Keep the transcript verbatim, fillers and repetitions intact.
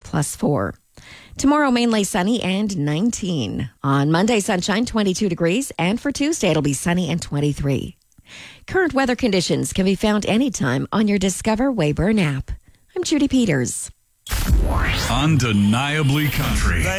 plus four. Tomorrow, mainly sunny and nineteen. On Monday, sunshine, twenty-two degrees. And for Tuesday, it'll be sunny and twenty-three. Current weather conditions can be found anytime on your Discover Weyburn app. I'm Judy Peters. Undeniably country.